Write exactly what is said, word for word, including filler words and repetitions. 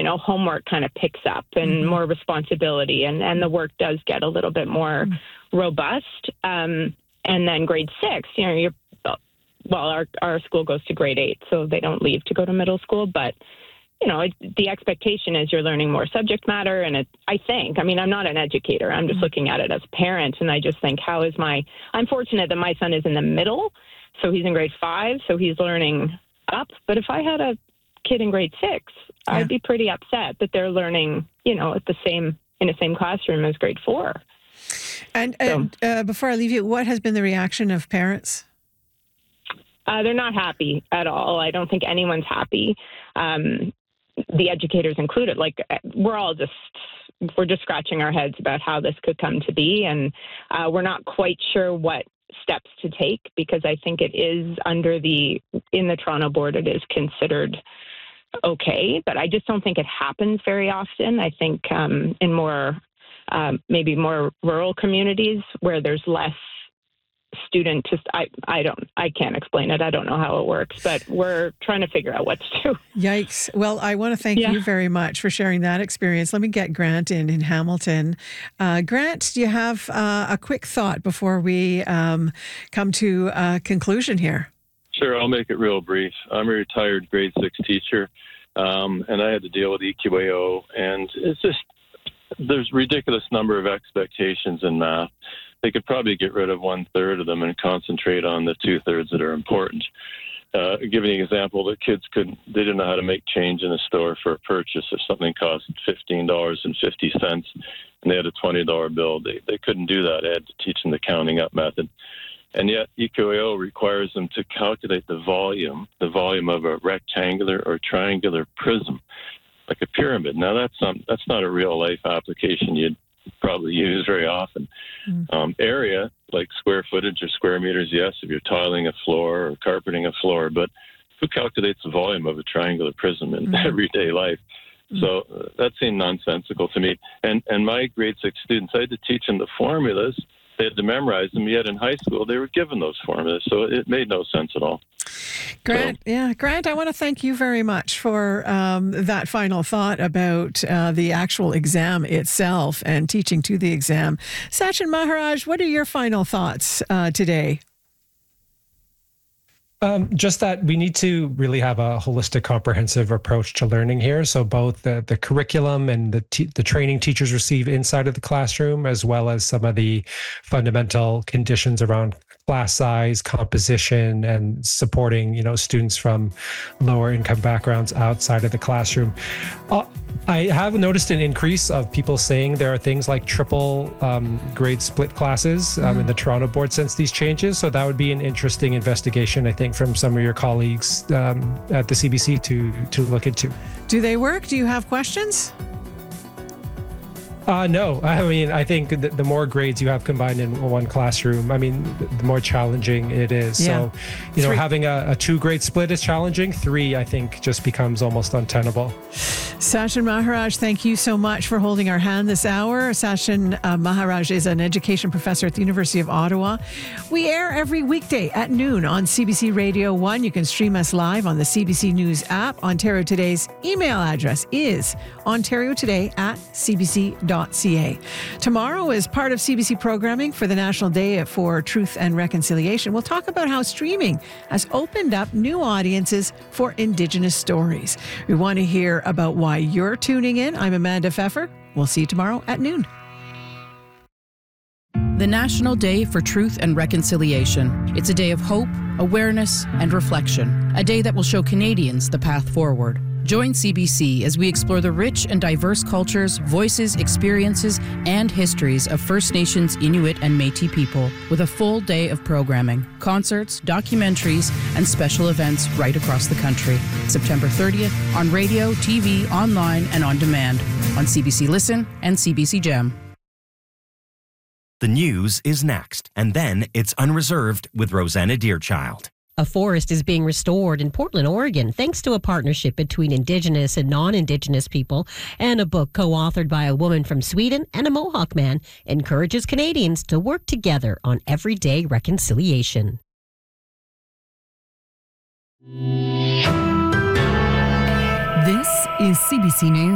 know, homework kind of picks up and mm-hmm. more responsibility, and, and the work does get a little bit more mm-hmm. robust. Um, and then grade six, you know, you're, well, our, our school goes to grade eight, so they don't leave to go to middle school, but you know, it, the expectation is you're learning more subject matter. And it, I think, I mean, I'm not an educator. I'm just mm-hmm. looking at it as a parent. And I just think, how is my, I'm fortunate that my son is in the middle. So he's in grade five. So he's learning up. But if I had a kid in grade six, yeah. I'd be pretty upset that they're learning, you know, at the same, in the same classroom as grade four. And, so, and uh, before I leave you, what has been the reaction of parents? Uh, they're not happy at all. I don't think anyone's happy. Um, the educators included, like we're all just, we're just scratching our heads about how this could come to be. And uh, we're not quite sure what steps to take, because I think it is under the, in the Toronto board, it is considered okay, but I just don't think it happens very often. I think um, in more, um, maybe more rural communities where there's less student just I, I don't I can't explain it. I don't know how it works, but we're trying to figure out what to do. Yikes. Well, I want to thank yeah. you very much for sharing that experience. Let me get Grant in in Hamilton. Uh, Grant, do you have uh, a quick thought before we um, come to a conclusion here? Sure, I'll make it real brief. I'm a retired grade six teacher, um, and I had to deal with E Q A O, and it's just there's a ridiculous number of expectations in math. They could probably get rid of one third of them and concentrate on the two thirds that are important. Uh, giving an example, the kids couldn't, they didn't know how to make change in a store for a purchase. If something cost fifteen dollars and fifty cents and they had a twenty dollar bill, they, they couldn't do that. I had to teach them the counting up method. And yet E Q A O requires them to calculate the volume, the volume of a rectangular or triangular prism, like a pyramid. Now, that's, um, that's not a real life application you'd probably use very often. Mm. Um, area, like square footage or square meters, yes, if you're tiling a floor or carpeting a floor, but who calculates the volume of a triangular prism in mm. everyday life? Mm. So uh, that seemed nonsensical to me. And and my grade six students, I had to teach them the formulas. They had to memorize them, yet in high school they were given those formulas, so it made no sense at all. Grant, so, yeah, Grant, I want to thank you very much for um, that final thought about uh, the actual exam itself and teaching to the exam. Sachin Maharaj, what are your final thoughts uh, today? Um, just that we need to really have a holistic, comprehensive approach to learning here. So both the, the curriculum and the t- the training teachers receive inside of the classroom, as well as some of the fundamental conditions around class size, composition, and supporting, you know, students from lower income backgrounds outside of the classroom. Uh, I have noticed an increase of people saying there are things like triple um, grade split classes um, mm-hmm. in the Toronto board since these changes. So that would be an interesting investigation, I think, from some of your colleagues um, at the C B C to to look into. Do they work? Do you have questions? Uh, no, I mean, I think the, the more grades you have combined in one classroom, I mean, the more challenging it is. Yeah. So, you know, Three. having a, a two grade split is challenging. Three, I think, just becomes almost untenable. Sachin Maharaj, thank you so much for holding our hand this hour. Sachin uh, Maharaj is an education professor at the University of Ottawa. We air every weekday at noon on C B C Radio one. You can stream us live on the C B C News app. Ontario Today's email address is ontariotoday at c b c dot c a. Tomorrow, as part of C B C programming for the National Day for Truth and Reconciliation, we'll talk about how streaming has opened up new audiences for Indigenous stories. We want to hear about why you're tuning in. I'm Amanda Pfeffer. We'll see you tomorrow at noon. The National Day for Truth and Reconciliation. It's a day of hope, awareness, and reflection. A day that will show Canadians the path forward. Join C B C as we explore the rich and diverse cultures, voices, experiences, and histories of First Nations, Inuit, and Métis people with a full day of programming, concerts, documentaries, and special events right across the country. September thirtieth on radio, T V, online, and on demand on C B C Listen and C B C Gem. The news is next, and then it's Unreserved with Rosanna Deerchild. A forest is being restored in Portland, Oregon, thanks to a partnership between Indigenous and non-Indigenous people, and a book co-authored by a woman from Sweden and a Mohawk man encourages Canadians to work together on everyday reconciliation. This is C B C News.